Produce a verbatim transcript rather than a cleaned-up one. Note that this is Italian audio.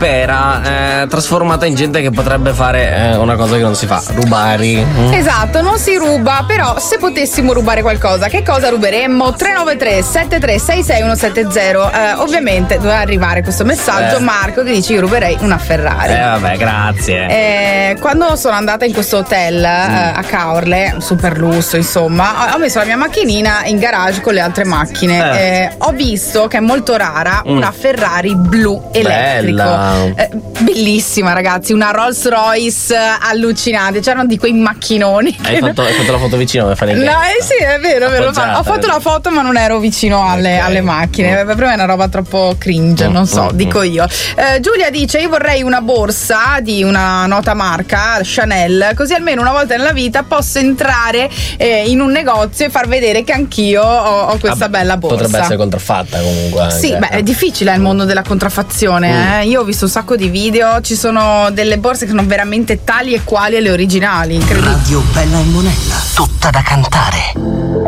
spera eh, trasformata in gente che potrebbe fare eh, una cosa che non si fa, rubari. Mm. Esatto, non si ruba, però se potessimo rubare qualcosa, che cosa ruberemmo? tre nove tre sette tre sei sei uno sette zero. Eh, ovviamente doveva arrivare questo messaggio, eh. Marco, che dice: io ruberei una Ferrari. Eh vabbè, grazie. Eh, quando sono andata in questo hotel mm. eh, a Caorle, super lusso, insomma, ho messo la mia macchinina in garage con le altre macchine. Eh. Eh, ho visto che è molto rara Mm. una Ferrari blu elettrico. Eh, bellissima, ragazzi, una Rolls Royce allucinante. C'erano di quei macchinoni. Hai fatto, hai fatto la foto vicino per fare No, eh sì, è vero, è vero. Appoggiata, Ho fatto eh. la foto, ma non ero vicino alle, Ok. alle macchine. Per me è una roba troppo cringe, non so, Mm, dico io. Eh, Giulia dice: io vorrei una borsa di una nota marca, Chanel, così almeno una volta nella vita posso entrare eh, in un negozio e far vedere che anch'io ho, ho questa Ah, bella borsa. Potrebbe essere contraffatta comunque. Anche. Sì, beh, è difficile il mondo della contraffazione. Mm. Eh. Io ho visto un sacco di video, ci sono delle borse che sono veramente tali e quali alle originali, incredibili. Radio Bella e Monella, tutta da cantare.